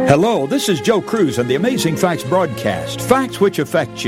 Hello, this is Joe Cruz on the Amazing Facts broadcast, facts which affect you.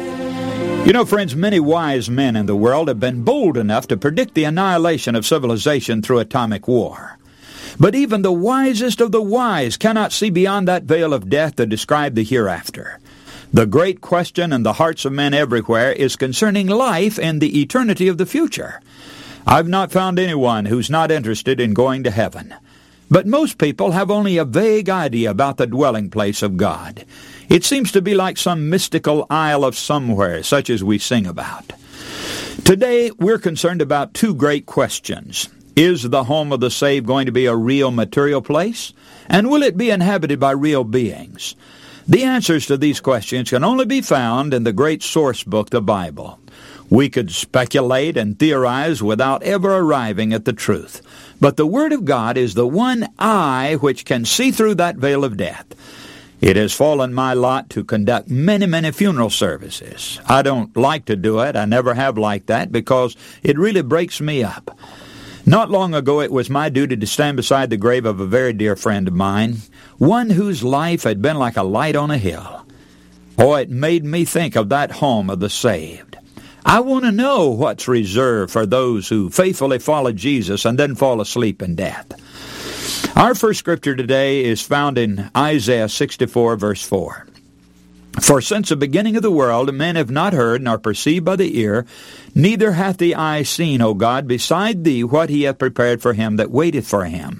You know, friends, many wise men in the world have been bold enough to predict the annihilation of civilization through atomic war. But even the wisest of the wise cannot see beyond that veil of death to describe the hereafter. The great question in the hearts of men everywhere is concerning life and the eternity of the future. I've not found anyone who's not interested in going to heaven. But most people have only a vague idea about the dwelling place of God. It seems to be like some mystical isle of somewhere, such as we sing about. Today, we're concerned about two great questions. Is the home of the saved going to be a real material place? And will it be inhabited by real beings? The answers to these questions can only be found in the great source book, the Bible. We could speculate and theorize without ever arriving at the truth. But the Word of God is the one eye which can see through that veil of death. It has fallen my lot to conduct many funeral services. I don't like to do it. I never have liked that because it really breaks me up. Not long ago, it was my duty to stand beside the grave of a very dear friend of mine, one whose life had been like a light on a hill. Oh, it made me think of that home of the saved. I want to know what's reserved for those who faithfully follow Jesus and then fall asleep in death. Our first scripture today is found in Isaiah 64, verse 4. For since the beginning of the world men have not heard nor perceived by the ear, neither hath the eye seen, O God, beside thee what he hath prepared for him that waiteth for him.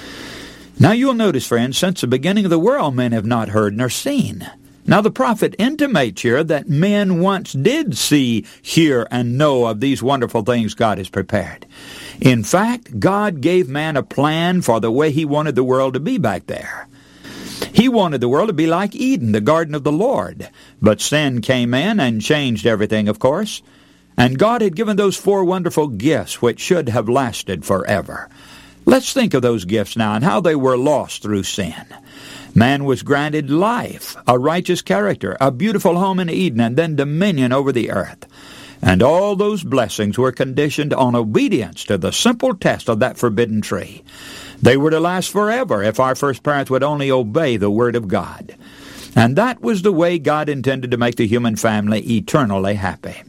Now you'll notice, friends, since the beginning of the world men have not heard nor seen. Now the prophet intimates here that men once did see, hear, and know of these wonderful things God has prepared. In fact, God gave man a plan for the way he wanted the world to be back there. He wanted the world to be like Eden, the garden of the Lord. But sin came in and changed everything, of course. And God had given those four wonderful gifts which should have lasted forever. Let's think of those gifts now and how they were lost through sin. Man was granted life, a righteous character, a beautiful home in Eden, and then dominion over the earth. And all those blessings were conditioned on obedience to the simple test of that forbidden tree. They were to last forever if our first parents would only obey the Word of God. And that was the way God intended to make the human family eternally happy.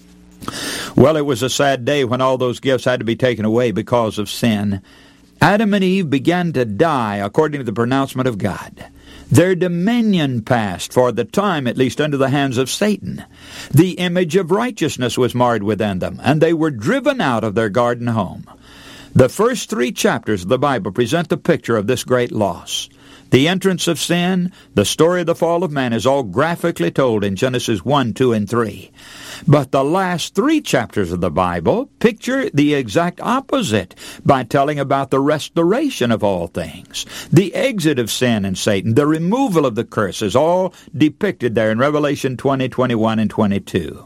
Well, it was a sad day when all those gifts had to be taken away because of sin. Adam and Eve began to die according to the pronouncement of God. Their dominion passed, for the time at least, into the hands of Satan. The image of righteousness was marred within them, and they were driven out of their garden home. The first 3 chapters of the Bible present the picture of this great loss. The entrance of sin, the story of the fall of man is all graphically told in Genesis 1, 2, and 3. But the last 3 chapters of the Bible picture the exact opposite by telling about the restoration of all things. The exit of sin and Satan, the removal of the curses, all depicted there in Revelation 20, 21, and 22.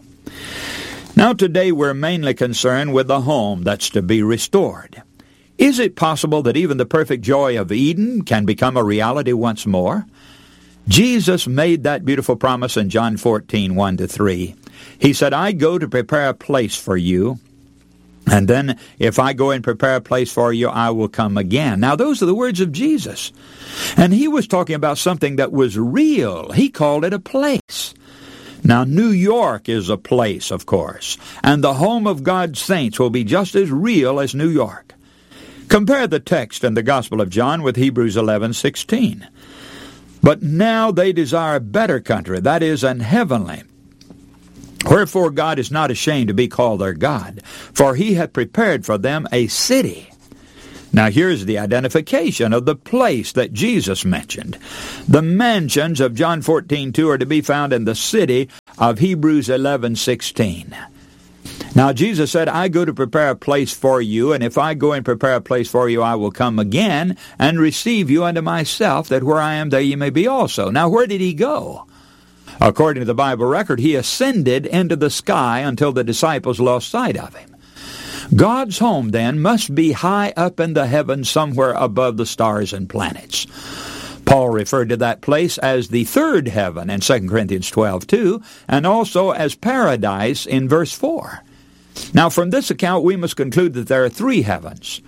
Now today we're mainly concerned with the home that's to be restored. Is it possible that even the perfect joy of Eden can become a reality once more? Jesus made that beautiful promise in John 14, 1-3. He said, I go to prepare a place for you, and then if I go and prepare a place for you, I will come again. Now those are the words of Jesus. And he was talking about something that was real. He called it a place. Now, New York is a place, of course, and the home of God's saints will be just as real as New York. Compare the text in the Gospel of John with Hebrews 11:16. But now they desire a better country, that is, an heavenly. Wherefore God is not ashamed to be called their God, for he hath prepared for them a city. Now here's the identification of the place that Jesus mentioned. The mansions of John 14:2 are to be found in the city of Hebrews 11:16. Now Jesus said, I go to prepare a place for you, and if I go and prepare a place for you, I will come again and receive you unto myself, that where I am, there ye may be also. Now where did he go? According to the Bible record, he ascended into the sky until the disciples lost sight of him. God's home, then, must be high up in the heavens somewhere above the stars and planets. Paul referred to that place as the third heaven in 2 Corinthians 12:2, and also as paradise in verse 4. Now, from this account, we must conclude that there are 3 heavens.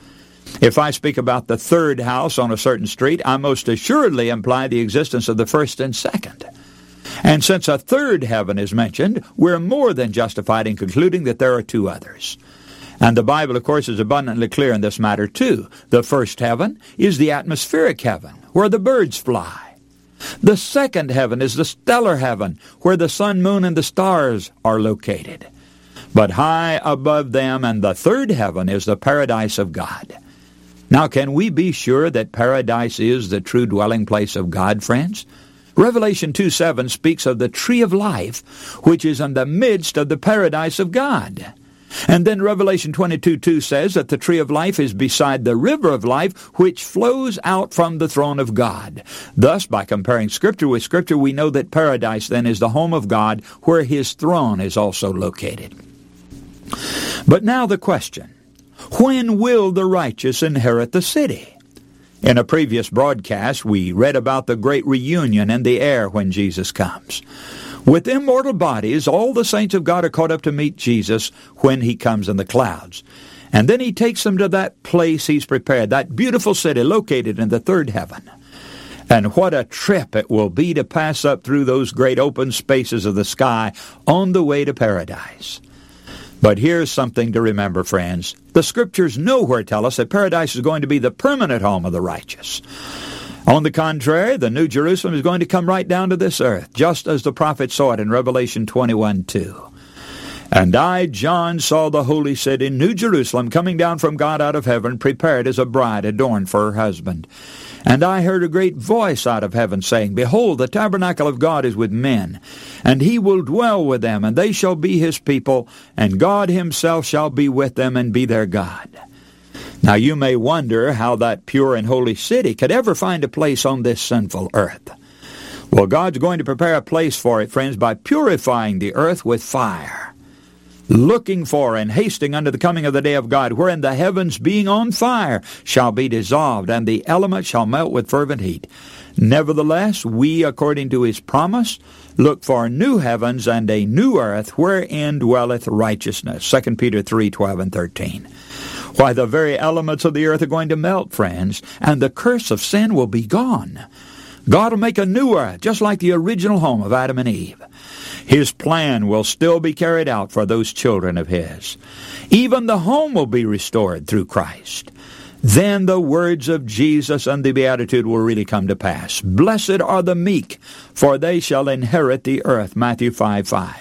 If I speak about the third house on a certain street, I most assuredly imply the existence of the first and second. And since a third heaven is mentioned, we're more than justified in concluding that there are two others. And the Bible, of course, is abundantly clear in this matter, too. The first heaven is the atmospheric heaven, where the birds fly. The second heaven is the stellar heaven, where the sun, moon, and the stars are located. But high above them and the third heaven is the paradise of God. Now, can we be sure that paradise is the true dwelling place of God, friends? Revelation 2:7 speaks of the tree of life, which is in the midst of the paradise of God. And then Revelation 22:2 says that the tree of life is beside the river of life, which flows out from the throne of God. Thus, by comparing Scripture with Scripture, we know that paradise then is the home of God, where His throne is also located. But now the question, when will the righteous inherit the city? In a previous broadcast, we read about the great reunion in the air when Jesus comes. With immortal bodies, all the saints of God are caught up to meet Jesus when He comes in the clouds. And then He takes them to that place He's prepared, that beautiful city located in the third heaven. And what a trip it will be to pass up through those great open spaces of the sky on the way to paradise. But here's something to remember, friends. The Scriptures nowhere tell us that paradise is going to be the permanent home of the righteous. On the contrary, the New Jerusalem is going to come right down to this earth, just as the prophet saw it in Revelation 21:2. And I, John, saw the holy city, New Jerusalem, coming down from God out of heaven, prepared as a bride adorned for her husband. And I heard a great voice out of heaven saying, Behold, the tabernacle of God is with men, and He will dwell with them, and they shall be His people, and God Himself shall be with them and be their God. Now you may wonder how that pure and holy city could ever find a place on this sinful earth. Well, God's going to prepare a place for it, friends, by purifying the earth with fire, looking for and hasting unto the coming of the day of God, wherein the heavens being on fire shall be dissolved, and the elements shall melt with fervent heat. Nevertheless, we, according to His promise, look for new heavens and a new earth, wherein dwelleth righteousness. 2 Peter 3:12 and 13. Why, the very elements of the earth are going to melt, friends, and the curse of sin will be gone. God will make a new earth, just like the original home of Adam and Eve. His plan will still be carried out for those children of His. Even the home will be restored through Christ. Then the words of Jesus and the Beatitude will really come to pass. Blessed are the meek, for they shall inherit the earth. Matthew 5:5.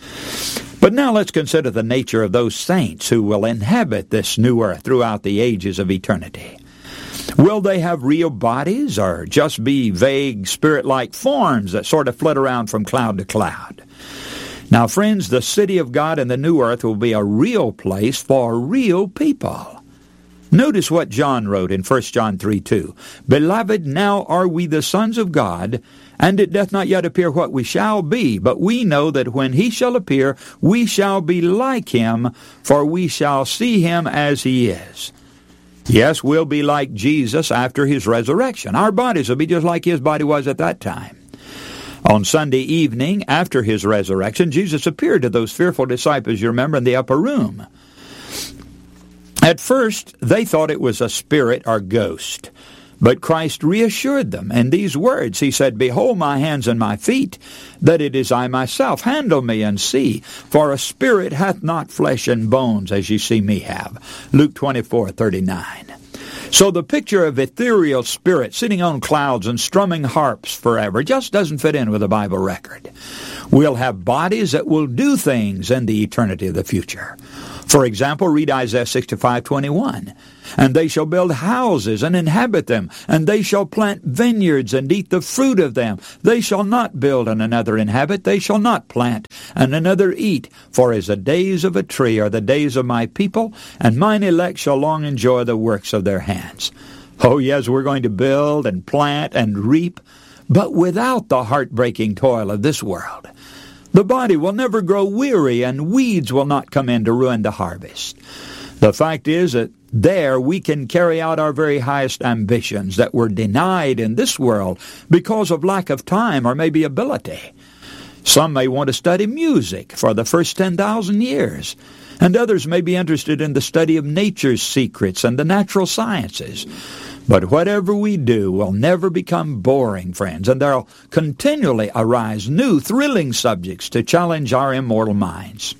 But now let's consider the nature of those saints who will inhabit this new earth throughout the ages of eternity. Will they have real bodies, or just be vague spirit-like forms that sort of flit around from cloud to cloud? Now, friends, the city of God and the new earth will be a real place for real people. Notice what John wrote in 1 John 3:2. Beloved, now are we the sons of God, and it doth not yet appear what we shall be, but we know that when He shall appear, we shall be like Him, for we shall see Him as He is. Yes, we'll be like Jesus after His resurrection. Our bodies will be just like His body was at that time. On Sunday evening, after His resurrection, Jesus appeared to those fearful disciples, you remember, in the upper room. At first, they thought it was a spirit or ghost. But Christ reassured them in these words. He said, Behold my hands and my feet, that it is I myself. Handle me and see, for a spirit hath not flesh and bones, as ye see me have. Luke 24:39. So the picture of ethereal spirit sitting on clouds and strumming harps forever just doesn't fit in with the Bible record. We'll have bodies that will do things in the eternity of the future. For example, read Isaiah 65:21. And they shall build houses and inhabit them, and they shall plant vineyards and eat the fruit of them. They shall not build and another inhabit, they shall not plant and another eat. For as the days of a tree are the days of my people, and mine elect shall long enjoy the works of their hands. Oh yes, we're going to build and plant and reap, but without the heartbreaking toil of this world. The body will never grow weary, and weeds will not come in to ruin the harvest. The fact is that there we can carry out our very highest ambitions that were denied in this world because of lack of time or maybe ability. Some may want to study music for the first 10,000 years, and others may be interested in the study of nature's secrets and the natural sciences. But whatever we do will never become boring, friends, and there will continually arise new, thrilling subjects to challenge our immortal minds.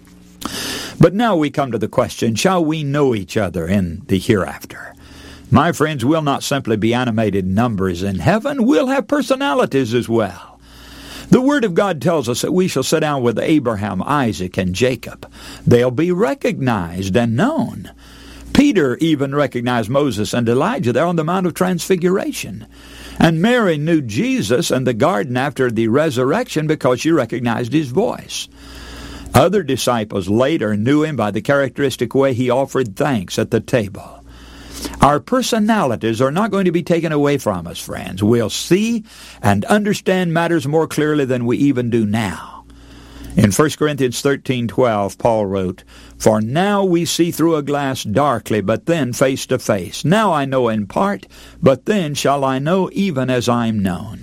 But now we come to the question, shall we know each other in the hereafter? My friends, we'll not simply be animated numbers in heaven, we'll have personalities as well. The Word of God tells us that we shall sit down with Abraham, Isaac, and Jacob. They'll be recognized and known. Peter even recognized Moses and Elijah there on the Mount of Transfiguration. And Mary knew Jesus in the garden after the resurrection because she recognized his voice. Other disciples later knew him by the characteristic way he offered thanks at the table. Our personalities are not going to be taken away from us, friends. We'll see and understand matters more clearly than we even do now. In 1 Corinthians 13:12, Paul wrote, "For now we see through a glass darkly, but then face to face. Now I know in part, but then shall I know even as I am known."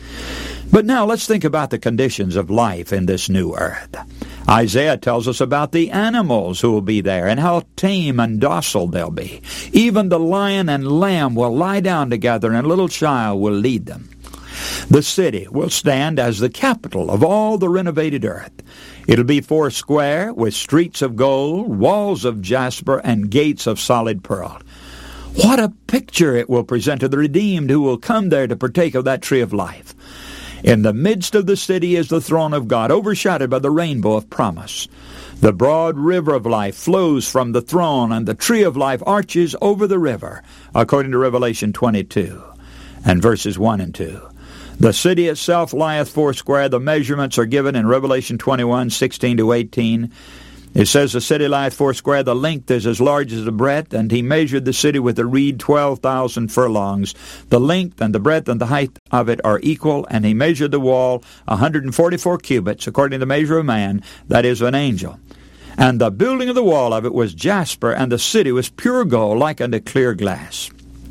But now let's think about the conditions of life in this new earth. Isaiah tells us about the animals who will be there and how tame and docile they'll be. Even the lion and lamb will lie down together and a little child will lead them. The city will stand as the capital of all the renovated earth. It'll be 4 square with streets of gold, walls of jasper, and gates of solid pearl. What a picture it will present to the redeemed who will come there to partake of that tree of life. In the midst of the city is the throne of God, overshadowed by the rainbow of promise. The broad river of life flows from the throne, and the tree of life arches over the river, according to Revelation 22 and verses 1 and 2. The city itself lieth 4 square. The measurements are given in Revelation 21:16 to 18. It says the city lieth 4 square, the length is as large as the breadth, and he measured the city with a reed 12,000 furlongs. The length and the breadth and the height of it are equal, and he measured the wall 144 cubits, according to the measure of man, that is, an angel. And the building of the wall of it was jasper, and the city was pure gold, like unto clear glass.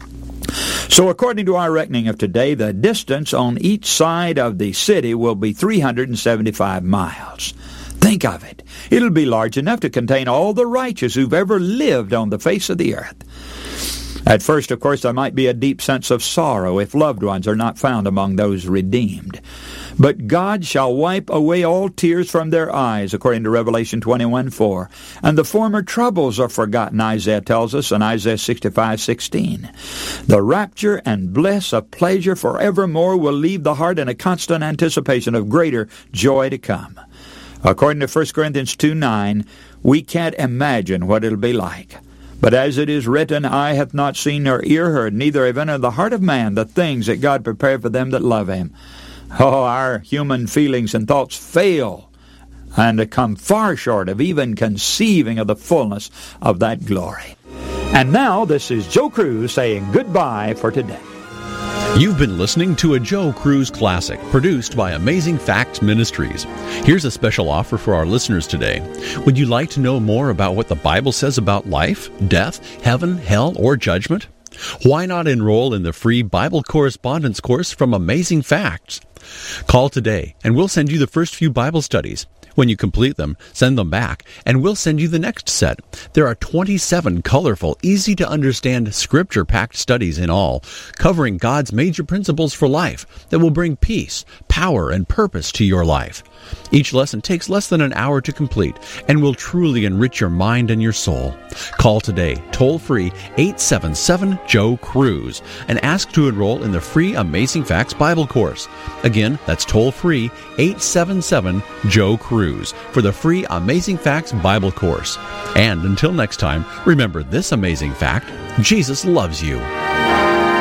So according to our reckoning of today, the distance on each side of the city will be 375 miles. Think of it. It'll be large enough to contain all the righteous who've ever lived on the face of the earth. At first, of course, there might be a deep sense of sorrow if loved ones are not found among those redeemed. But God shall wipe away all tears from their eyes, according to Revelation 21:4. And the former troubles are forgotten, Isaiah tells us in Isaiah 65:16. The rapture and bliss of pleasure forevermore will leave the heart in a constant anticipation of greater joy to come. According to 1 Corinthians 2:9, we can't imagine what it'll be like. But as it is written, eye hath not seen nor ear heard, neither have entered the heart of man the things that God prepared for them that love him. Oh, our human feelings and thoughts fail and come far short of even conceiving of the fullness of that glory. And now, this is Joe Cruz saying goodbye for today. You've been listening to a Joe Cruz Classic, produced by Amazing Facts Ministries. Here's a special offer for our listeners today. Would you like to know more about what the Bible says about life, death, heaven, hell, or judgment? Why not enroll in the free Bible correspondence course from Amazing Facts? Call today, and we'll send you the first few Bible studies. When you complete them, send them back, and we'll send you the next set. There are 27 colorful, easy-to-understand, scripture-packed studies in all, covering God's major principles for life that will bring peace, power, and purpose to your life. Each lesson takes less than an hour to complete and will truly enrich your mind and your soul. Call today, toll-free 877-JOE-CRUISE, and ask to enroll in the free Amazing Facts Bible course. Again, that's toll-free 877-JOE-CRUISE for the free Amazing Facts Bible course. And until next time, remember this amazing fact: Jesus loves you.